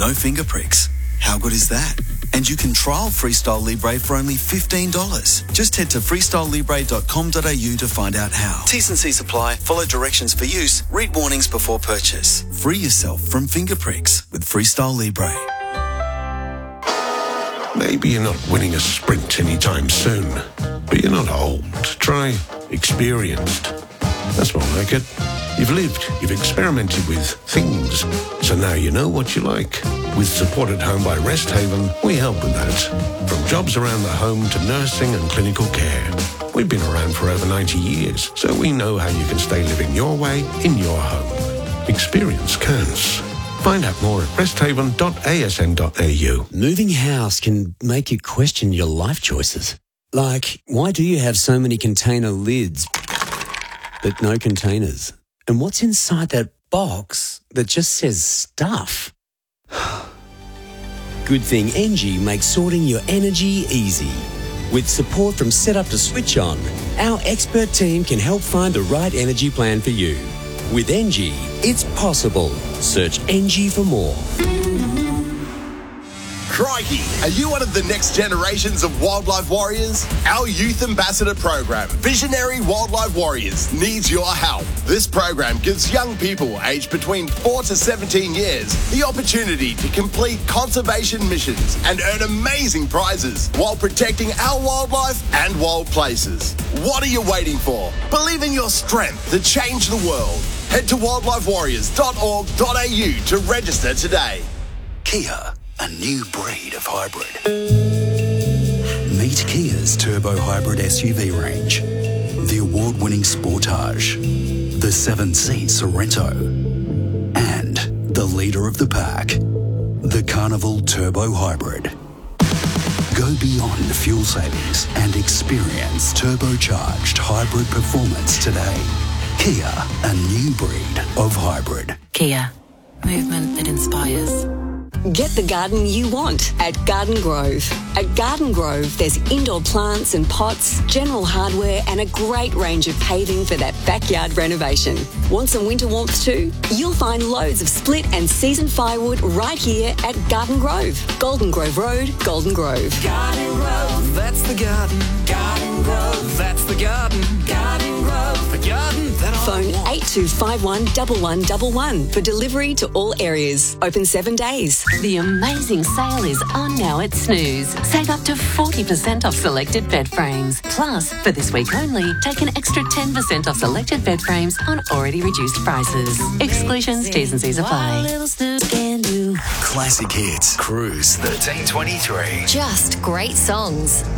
no finger pricks. How good is that? And you can trial Freestyle Libre for only $15. Just head to freestylelibre.com.au to find out how. T's and C's apply. Follow directions for use. Read warnings before purchase. Free yourself from finger pricks with Freestyle Libre. Maybe you're not winning a sprint anytime soon, but you're not old. Try experienced. That's more like it. You've lived, you've experimented with things, so now you know what you like. With Support at Home by Rest Haven, we help with that. From jobs around the home to nursing and clinical care. We've been around for over 90 years, so we know how you can stay living your way in your home. Experience counts. Find out more at resthaven.asn.au. Moving house can make you question your life choices. Like, why do you have so many container lids, but no containers? And what's inside that box that just says stuff? Good thing Engie makes sorting your energy easy. With support from Setup to Switch On, our expert team can help find the right energy plan for you. With Engie, it's possible. Search Engie for more. Crikey, are you one of the next generations of wildlife warriors? Our Youth Ambassador program, Visionary Wildlife Warriors, needs your help. This program gives young people aged between 4 to 17 years the opportunity to complete conservation missions and earn amazing prizes while protecting our wildlife and wild places. What are you waiting for? Believe in your strength to change the world. Head to wildlifewarriors.org.au to register today. Kia, a new breed of hybrid. Meet Kia's turbo hybrid SUV range. The award-winning Sportage, the 7-seat Sorento, and the leader of the pack, the Carnival Turbo Hybrid. Go beyond fuel savings and experience turbocharged hybrid performance today. Kia, a new breed of hybrid. Kia, movement that inspires. Get the garden you want at Garden Grove. At Garden Grove, there's indoor plants and pots, general hardware, and a great range of paving for that backyard renovation. Want some winter warmth too? You'll find loads of split and seasoned firewood right here at Garden Grove. Golden Grove Road, Golden Grove. Garden Grove, that's the garden. Garden Grove, that's the garden. Garden Grove, the garden that I Phone want. 8251 1111 for delivery to all areas. Open 7 days. The amazing sale is on now at Snooze. Save up to 40% off selected bed frames. Plus, for this week only, take an extra 10% off selected bed frames on already reduced prices. Exclusions, T's and C's apply. Classic hits. Cruise 1323. Just great songs.